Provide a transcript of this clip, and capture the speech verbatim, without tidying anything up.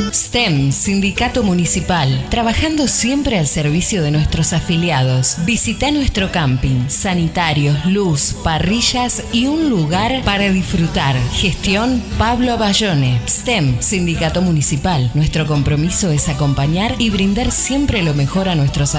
S T E M, Sindicato Municipal, trabajando siempre al servicio de nuestros afiliados. Visita nuestro camping, sanitarios, luz, parrillas y un lugar para disfrutar. Gestión Pablo Bayone. S T E M, Sindicato Municipal. Nuestro compromiso es acompañar y brindar siempre lo mejor a nuestros afiliados.